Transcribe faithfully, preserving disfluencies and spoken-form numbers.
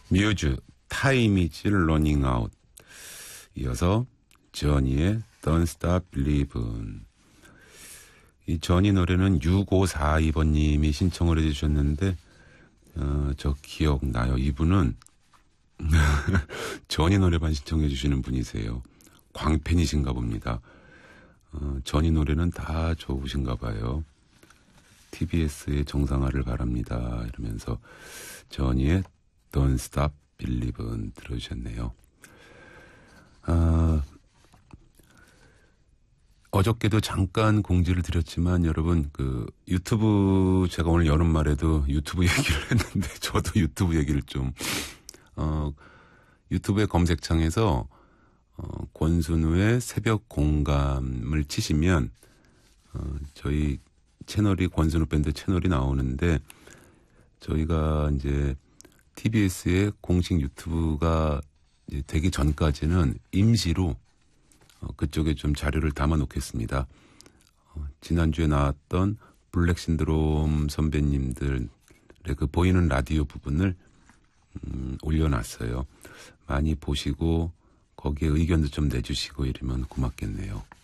뮤즈, Time is running out. 이어서 저니의 Don't Stop Believin'. 이 저니 노래는 육오사이 번님이 신청을 해주셨는데 어, 저 기억나요. 이분은 저니 노래만 신청해 주시는 분이세요. 광팬이신가 봅니다. 어, 저니 노래는 다 좋으신가 봐요. 티비에스의 정상화를 바랍니다. 이러면서 저니의 Don't Stop Believin' 들어주셨네요. 아, 어저께도 잠깐 공지를 드렸지만 여러분 그 유튜브 제가 오늘 여름말에도 유튜브 얘기를 했는데 저도 유튜브 얘기를 좀 어, 유튜브의 검색창에서 어, 권순우의 새벽 공감을 치시면 어, 저희 채널이 권순우 밴드 채널이 나오는데 저희가 이제 티비에스의 공식 유튜브가 이제 되기 전까지는 임시로 어, 그쪽에 좀 자료를 담아 놓겠습니다. 어, 지난주에 나왔던 블랙 신드롬 선배님들의 그 보이는 라디오 부분을 음, 올려놨어요. 많이 보시고 거기에 의견도 좀 내주시고 이러면 고맙겠네요.